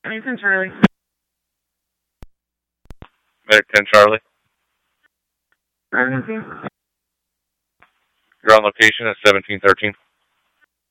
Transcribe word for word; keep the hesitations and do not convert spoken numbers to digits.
Anything, Charlie. Medic ten Charlie. Anything. You're on location at seventeen thirteen.